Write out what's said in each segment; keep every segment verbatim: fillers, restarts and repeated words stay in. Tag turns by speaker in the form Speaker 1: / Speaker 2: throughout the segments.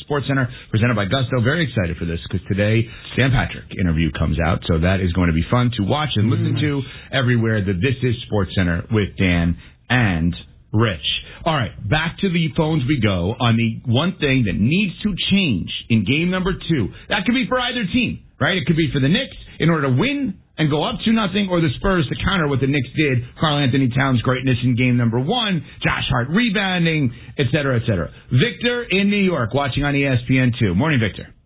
Speaker 1: SportsCenter, presented by Gusto. Very excited for this because today Dan Patrick interview comes out, so that is going to be fun to watch and listen to everywhere. The This Is SportsCenter with Dan and Rich. All right, back to the phones we go on the one thing that needs to change in game number two. That could be for either team, right? It could be for the Knicks in order to win and go up two nothing, or the Spurs to counter what the Knicks did. Karl Anthony Towns' greatness in game number one, Josh Hart rebounding, et cetera, et cetera. Victor in New York, watching on E S P N two. Morning, Victor.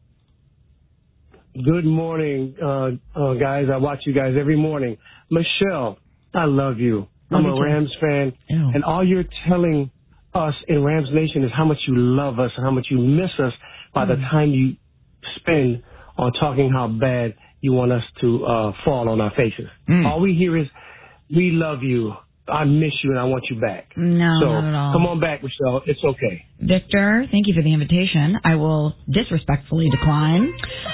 Speaker 2: Good morning, uh, uh, guys. I watch you guys every morning. Michelle, I love you. I'm a Rams fan, Ew. and all you're telling us in Rams Nation is how much you love us and how much you miss us by mm. the time you spend on talking how bad you want us to uh, fall on our faces. Mm. All we hear is, we love you, I miss you, and I want you back.
Speaker 3: No,
Speaker 2: so,
Speaker 3: not at all.
Speaker 2: Come on back, Michelle. It's okay.
Speaker 3: Victor, thank you for the invitation. I will disrespectfully decline.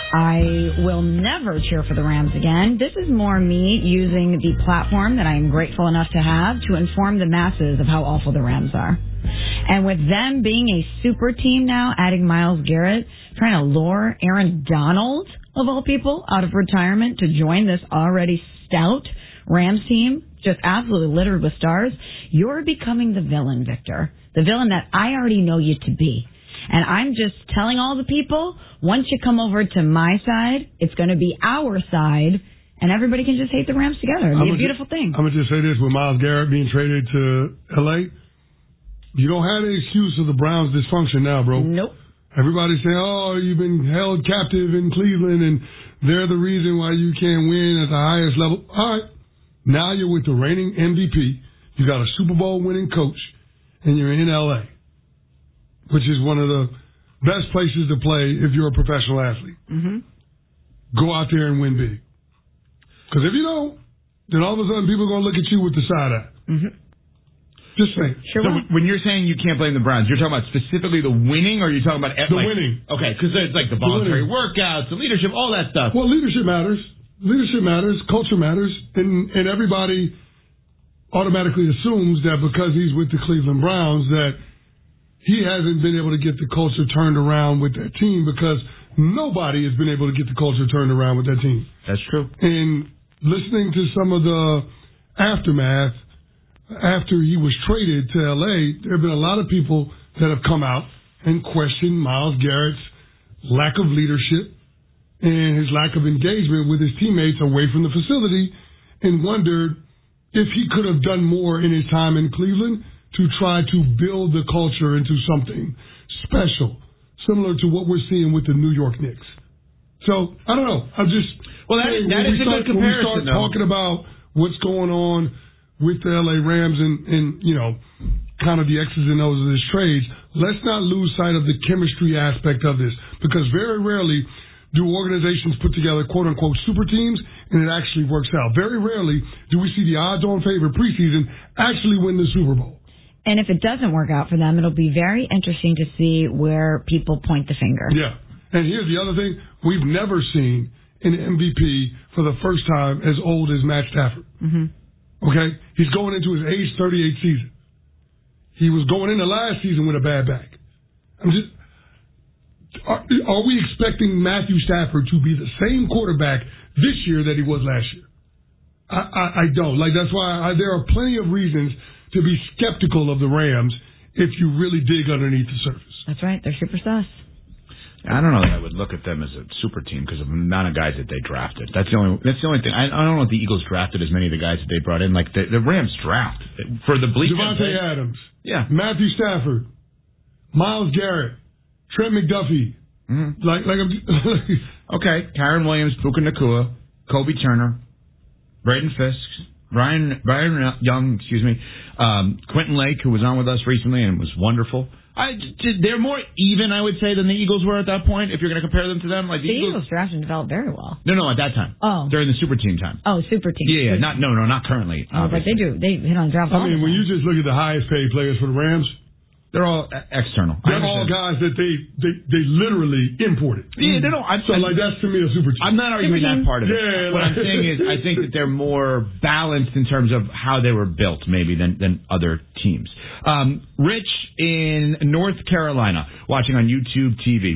Speaker 3: I will never cheer for the Rams again. This is more me using the platform that I am grateful enough to have to inform the masses of how awful the Rams are. And with them being a super team now, adding Myles Garrett, trying to lure Aaron Donald, of all people, out of retirement to join this already stout Rams team, just absolutely littered with stars, you're becoming the villain, Victor. The villain that I already know you to be. And I'm just telling all the people, once you come over to my side, it's going to be our side, and everybody can just hate the Rams together. It'll be a beautiful
Speaker 4: just,
Speaker 3: thing.
Speaker 4: I'm going to just say this, with Myles Garrett being traded to L A, you don't have any excuse of the Browns' dysfunction now, bro.
Speaker 3: Nope.
Speaker 4: Everybody's saying, oh, you've been held captive in Cleveland, and they're the reason why you can't win at the highest level. All right. Now you're with the reigning M V P. You got a Super Bowl winning coach, and you're in L A, which is one of the best places to play if you're a professional athlete.
Speaker 3: Mm-hmm.
Speaker 4: Go out there and win big. Because if you don't, then all of a sudden people are going to look at you with the side eye.
Speaker 3: Mm-hmm.
Speaker 4: Just saying.
Speaker 3: Sure.
Speaker 1: So when you're saying you can't blame the Browns, you're talking about specifically the winning, or you're talking about
Speaker 4: the
Speaker 1: like,
Speaker 4: winning?
Speaker 1: Okay, because it's like the voluntary
Speaker 4: the
Speaker 1: workouts, the leadership, all that stuff.
Speaker 4: Well, leadership matters. Leadership matters. Culture matters, and and everybody automatically assumes that because he's with the Cleveland Browns that he hasn't been able to get the culture turned around with that team, because nobody has been able to get the culture turned around with that team.
Speaker 1: That's true.
Speaker 4: And listening to some of the aftermath after he was traded to L A, there have been a lot of people that have come out and questioned Myles Garrett's lack of leadership and his lack of engagement with his teammates away from the facility, and wondered if he could have done more in his time in Cleveland to try to build the culture into something special, similar to what we're seeing with the New York Knicks. So, I don't know. I'm just...
Speaker 1: Well, that,
Speaker 4: saying,
Speaker 1: that is a
Speaker 4: start,
Speaker 1: good comparison,
Speaker 4: When we start
Speaker 1: though.
Speaker 4: talking about what's going on with the L A Rams and, and, you know, kind of the X's and O's of this trade, let's not lose sight of the chemistry aspect of this, because very rarely do organizations put together quote-unquote super teams and it actually works out. Very rarely do we see the odds-on favorite preseason actually win the Super Bowl.
Speaker 3: And if it doesn't work out for them, it'll be very interesting to see where people point the finger.
Speaker 4: Yeah. And here's the other thing. We've never seen an M V P for the first time as old as Matt Stafford.
Speaker 3: Mm-hmm.
Speaker 4: Okay? He's going into his age thirty-eight season. He was going into last season with a bad back. I'm just... Are, are we expecting Matthew Stafford to be the same quarterback this year that he was last year? I, I, I don't. Like, that's why I, there are plenty of reasons to be skeptical of the Rams if you really dig underneath the surface.
Speaker 3: That's right. They're super sus.
Speaker 1: I don't know that I would look at them as a super team because of the amount of guys that they drafted. That's the only. That's the only thing. I, I don't know if the Eagles drafted as many of the guys that they brought in. Like the, the Rams draft for the bleachers.
Speaker 4: Devontae Adams.
Speaker 1: Yeah.
Speaker 4: Matthew Stafford. Myles Garrett. Trent McDuffie.
Speaker 1: Mm-hmm.
Speaker 4: Like, like I'm.
Speaker 1: Okay. Kyron Williams, Puka Nacua, Kobe Turner, Braden Fisk, Brian Brian Young. Excuse me. Um, Quentin Lake, who was on with us recently and was wonderful. I, they're more even, I would say, than the Eagles were at that point, if you're going to compare them to them. Like The,
Speaker 3: the
Speaker 1: Eagles,
Speaker 3: Eagles drafted and developed very well.
Speaker 1: No, no, at that time.
Speaker 3: Oh.
Speaker 1: During the super team time.
Speaker 3: Oh, super team.
Speaker 1: Yeah, yeah, not, no, no, not currently.
Speaker 3: Oh, but they do. They hit on the draft.
Speaker 4: I mean, when you just look at the highest paid players for the Rams,
Speaker 1: they're all external.
Speaker 4: They're all guys that they, they, they literally imported.
Speaker 1: Yeah, they don't. I'm,
Speaker 4: so, like, that's to me a super team.
Speaker 1: I'm not arguing that part of it.
Speaker 4: Yeah,
Speaker 1: what
Speaker 4: like,
Speaker 1: I'm saying is I think that they're more balanced in terms of how they were built, maybe, than, than other teams. Um, Rich in North Carolina, watching on YouTube T V.